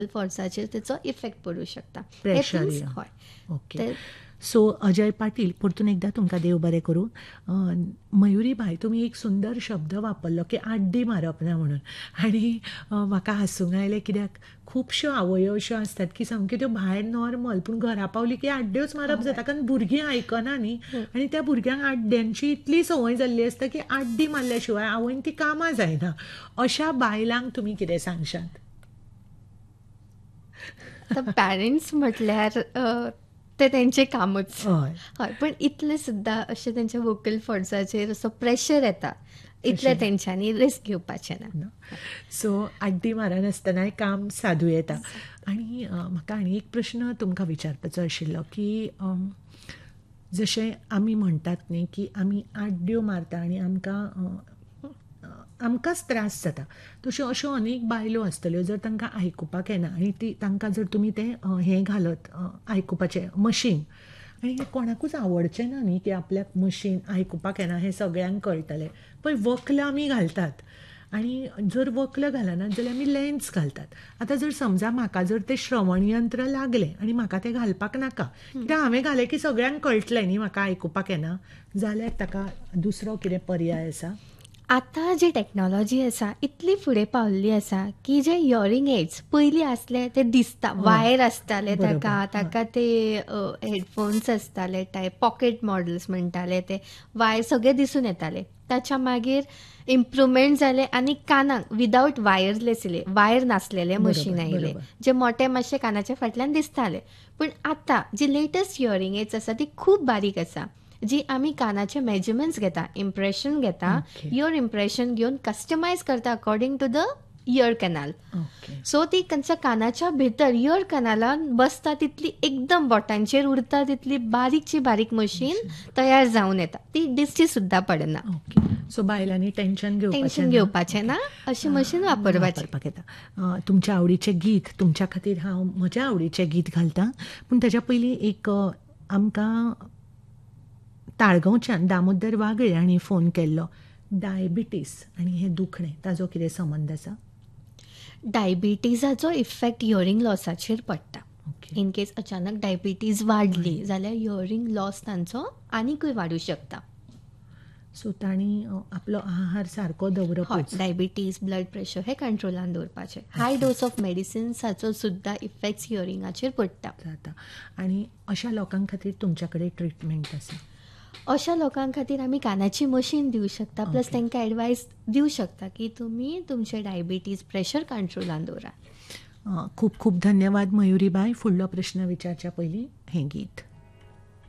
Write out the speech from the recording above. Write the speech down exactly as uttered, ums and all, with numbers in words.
फोर्साचेर तेचो इफेक्ट पडूंक शकता. प्रेशर थिंग्स या. हय ओके. ते सो अजय पाटील, परतून एकदा तुमकां देव बरें करूं. अ, मयुरी बाय, तुमी एक सुंदर शब्द वापरलो की आड्डी मारप ना म्हणून. आनी अ, म्हाका हांसूंक आयलें, कित्याक खुबश्यो आवयो अश्यो आसतात की सामक्यो त्यो भायर नॉर्मल, पूण घरा पावली की आड्ड्योच मारप जाता, कारण भुरगीं आयकना न्ही. आनी त्या भुरग्यांक आड्ड्यांची इतली संवय जाल्ली आसता की आड्डी मारल्या शिवाय आवयन ती कामां जायना. अशा बायलांक तुमी कितें सांगशात? आतां पॅरंट्स म्हटल्यार अ, ते तेंचें कामूच. हय. हय, पूण इतलें सुद्दां अशें तेंच्या वोकल फॉर्ड्साचेर असो प्रेशर येता, इतलें तशें तेंच्यांनी रिस्क घेवपाचें ना. ना. सो आड्डी मारनासतनाय काम सादूं येता. आनी अ, म्हाका आनी एक प्रश्न तुमकां विचारपाचो आशिल्लो की अम, जशें आमी म्हणटात न्ही की आमी आड्ड्यो मारता आनी आमकां अ, अ, आमकांच त्रास जाता. तश्यो अश्यो अनेक बायलो आसतल्यो जर तांकां आयकुपाक येना आनी ती तांकां जर तुमी तें अ, हें घालत अ, आयकुपाचें मशीन, आनी हें कोणाकूच आवडचें ना न्ही की आपल्याक मशीन आयकुपाक येना हें सगळ्यांक कळटलें. पळय, व्हंकल आमी घालतात आनी जर व्हंकल घालनात जाल्यार आमी लेन्स घालतात. आतां जर समजा म्हाका जर तें श्रवण यंत्र लागलें आनी म्हाका तें घालपाक नाका, कित्याक हांवें घालें की सगळ्यांक कळटलें न्ही म्हाका आयकुपाक येना, जाल्यार ताका दुसरो कितें पर्याय आसा? आतां जी टॅक्नॉलॉजी आसा इतली फुडें पावल्ली आसा की जे इयरिंग एड्स पयलीं आसले ते दिसता, हय. वायर आसताले बरोबर. ताका, हय. ताका ते हेडफोन्स आसताले टायप, पॉकेट मॉडल्स म्हणटाले ते, वायर सगळे दिसून येताले. ताच्या मागीर इम्प्रुवमेंट जाले आनी कानाक विदावट वायरलेस येयले, वायर नासलेले मशीन बरोबर, आयले, बरोबर. जे मोटे मातशे कानाच्या फाटल्यान दिसताले. पूण आतां जी लेटस्ट इयरिंग एड्स आसा ती खूब बारीक आसा, जी आमी कानाचे मेजरमेंट्स घेता, इम्प्रेशन घेता, ओके. इयर इम्प्रेशन घेवन कस्टमायज करता according to the year canal. Okay. So ती तांच्या कानाच्या भितर इयर कॅनालान बसता तितली एकदम बोटांचेर उरता तितली बारीकची बारीक मशीन तयार जावन येता. ती दिश्टी सुद्दां पडना. ओके. सो बायलांनी टेन्शन घेवपाचें टेन्शन ना. घेवपाचें ना, अशी मशीन वापरपाची. वापरपाक येता. अ, तुमच्या आवडीचें गीत तुमच्या खातीर हांव म्हज्या आवडीचें गीत घालतां, पूण ताच्या पयलीं एक अ, आमकां ताळगांवच्यान दामोदर वागळे हांणी फोन केल्लो. डायबिटीस आनी हें दुखणें, ताजो कितें संबंद आसा? डायबिटीजाचो इफेक्ट इयरिंग लॉसाचेर पडटा. ओके. इन केस अचानक डायबिटीज वाडली जाल्यार इयरिंग लॉस तांचो आनीकूय वाडूंक शकता. सो तांणी अ, आपलो आहार सारको हय, दवरपूच. डायबिटीज, ब्लड प्रेशर हें कंट्रोलान दवरपाचें. हाय डोस ऑफ मेडिसिन्साचो सुद्दां इफेक्ट्स इयरिंगाचेर पडटा. जाता. आनी अशा लोकां खातीर तुमच्या कडेन ट्रिटमेंट आसा? अशा लोकां खातीर आमी कानाची मशीन दिवं शकता, प्लस ओके. तांकां एडवायस दिवं शकता की तुमी तुमचें डायबिटीज प्रेशर कंट्रोलान दवरात. अ, खूब खूब धन्यवाद मयुरी बाय. फुडलो प्रश्न विचारच्या पयलीं हें गीत.